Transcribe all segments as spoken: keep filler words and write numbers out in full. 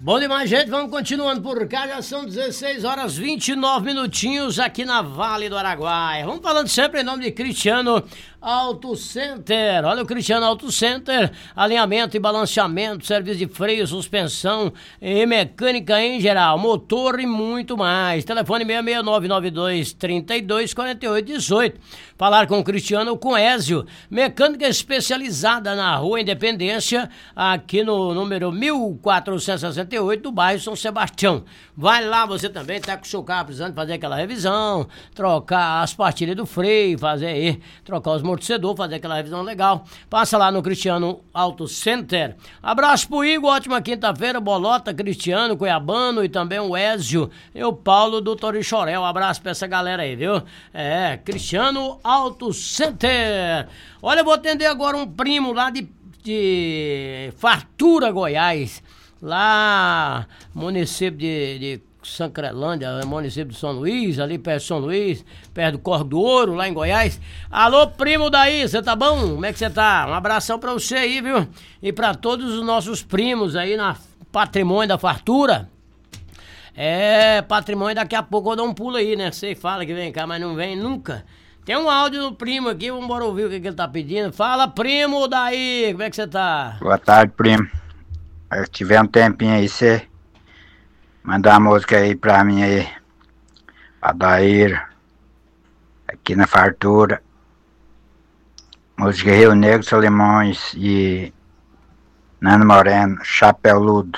Bom demais, gente, vamos continuando por cá, já são dezesseis horas e vinte e nove minutinhos aqui na Vale do Araguaia. Vamos falando sempre em nome de Cristiano Auto Center. Olha o Cristiano Auto Center, alinhamento e balanceamento, serviço de freio, suspensão e mecânica em geral, motor e muito mais. Telefone seis seis nove nove dois, três dois quatro oito um oito. Falar com o Cristiano com Ézio, mecânica especializada na Rua Independência, aqui no número mil quatrocentos e sessenta e oito do bairro São Sebastião. Vai lá, você também tá com o seu carro precisando fazer aquela revisão, trocar as pastilhas do freio, fazer aí, trocar os amortecedor, fazer aquela revisão legal. Passa lá no Cristiano Auto Center. Abraço pro Igor, ótima quinta-feira, Bolota, Cristiano, Cuiabano e também o Ézio e o Paulo do Torixorel. Um abraço pra essa galera aí, viu? É, Cristiano Auto Center. Olha, eu vou atender agora um primo lá de, de Fartura, Goiás. Lá, município de, de Sancrelândia, município de São Luís, ali perto de São Luís, perto do Corvo do Ouro, lá em Goiás. Alô, primo daí, você tá bom? Como é que você tá? Um abração pra você aí, viu? E pra todos os nossos primos aí na Patrimônio da Fartura. É, patrimônio, daqui a pouco eu dou um pulo aí, né? Você fala que vem cá, mas não vem nunca. Tem um áudio do primo aqui, vamos embora ouvir o que, que ele tá pedindo. Fala, primo daí, como é que você tá? Boa tarde, primo. Se tiver um tempinho aí, você mandar uma música aí pra mim aí. Pra Daíra. Aqui na Fartura. Música Rio Negro, Solimões e Nando Moreno, Chapeludo.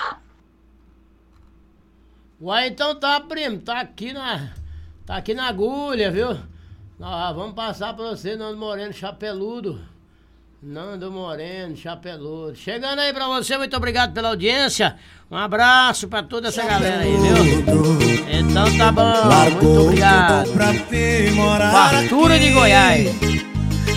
Uai, então tá, primo, tá aqui na, tá aqui na agulha, viu? Nós vamos passar pra você, Nando Moreno, Chapeludo. Nando Moreno, Chapeludo. Chegando aí pra você, muito obrigado pela audiência. Um abraço pra toda essa galera aí, viu? Então tá bom, muito obrigado. Fartura de Goiás.